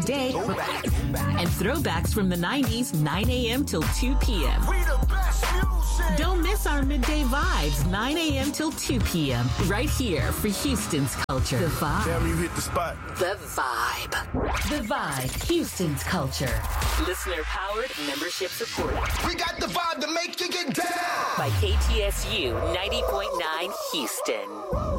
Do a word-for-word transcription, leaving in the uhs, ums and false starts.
Day and throwbacks from the nineties, nine a.m. till two p.m. We the best music. Don't miss our midday vibes, nine a.m. till two p.m. right here for Houston's culture. The Vibe. Damn, you hit the spot. The Vibe. The Vibe, Houston's culture. Listener powered, membership supported. We got the vibe to make you get down. By K T S U ninety point nine Houston.